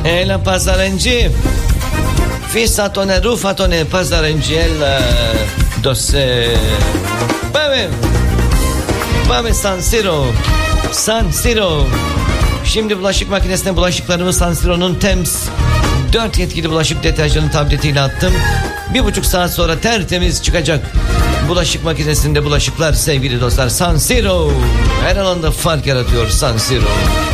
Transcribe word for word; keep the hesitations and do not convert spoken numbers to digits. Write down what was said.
E la passarenci Fissatone, rufatone, passarenci E la dosse Bame Bame San Siro San Siro. Şimdi bulaşık makinesine bulaşıklarımı San Siro'nun Thames dört yetkili bulaşık deterjanı tabletiyle attım. Bir buçuk saat sonra tertemiz çıkacak. Bulaşık makinesinde bulaşıklar sevgili dostlar. San Siro her alanda fark yaratıyor San Siro.